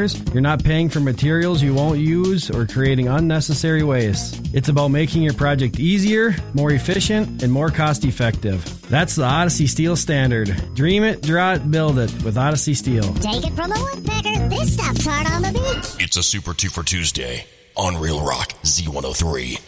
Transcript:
repairs, you're not paying for materials you won't use or creating unnecessary waste. It's about making your project easier, more efficient, and more cost-effective. That's the Odyssey Steel Standard. Dream it, draw it, build it with Odyssey Steel. Take it from a woodpecker, this stuff's hard on the beach. It's a Super 2 for Tuesday on Real Rock Z103.